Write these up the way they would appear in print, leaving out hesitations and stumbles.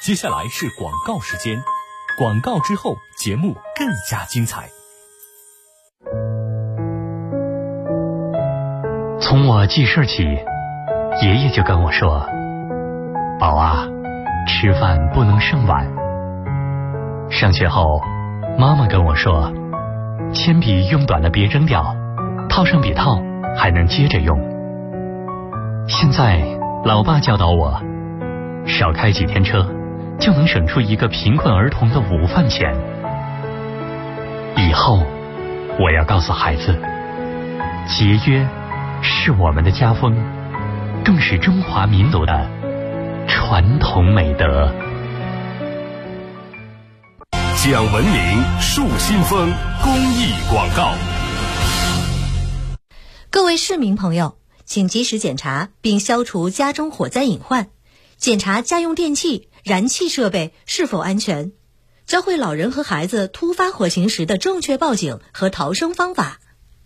接下来是广告时间，广告之后节目更加精彩。 从我记事起，爷爷就跟我说，宝啊，吃饭不能剩碗。上学后，妈妈跟我说，铅笔用短了别扔掉，套上笔套还能接着用。现在老爸教导我，少开几天车就能省出一个贫困儿童的午饭钱。以后我要告诉孩子，节约是我们的家风，更是中华民族的传统美德。 讲文明树新风公益广告。 各位市民朋友，请及时检查并消除家中火灾隐患，检查家用电器、燃气设备是否安全，教会老人和孩子突发火情时的正确报警和逃生方法。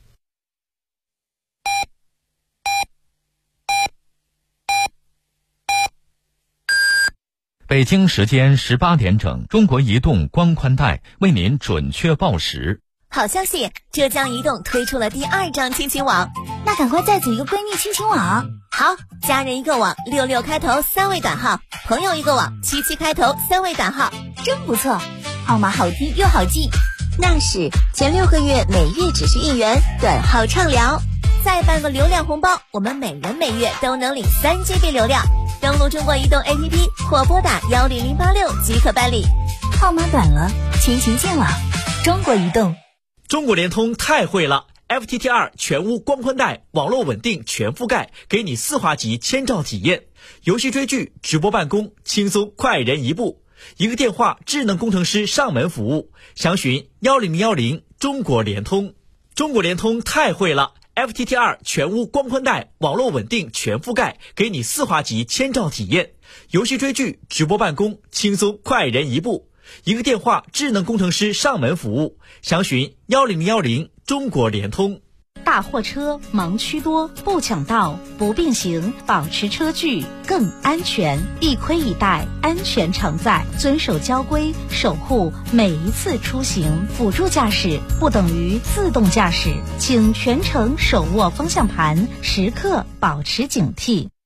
北京时间18点整，中国移动光宽带为您准确报时。 好消息，浙江移动推出了第2张亲情网， 那赶快再组一个闺蜜亲情网。 好，家人一个网，66开头3位短号，朋友一个网，77开头3位短号， 真不错，号码好听又好记。 那是前6个月每月只需1元，短号畅聊，再办个流量红包，我们每人每月都能领3GB 流量。登录中国移动 APP 或拨打10086即可办理。 号码短了，亲情进网。中国移动。 中国联通太会了 ，FTTR 全屋光宽带，网络稳定全覆盖，给你4华级千兆体验，游戏追剧、直播办公，轻松快人一步，一个电话，智能工程师上门服务，详询10010中国联通。中国联通太会了。FTTR 全屋光宽带，网络稳定全覆盖，给你4华级千兆体验，游戏追剧、直播办公，轻松快人一步，一个电话，智能工程师上门服务，详询10010中国联通。 大货车盲区多，不抢道，不并行，保持车距更安全，一盔一带，安全常在，遵守交规，守护每一次出行。辅助驾驶不等于自动驾驶，请全程手握方向盘，时刻保持警惕。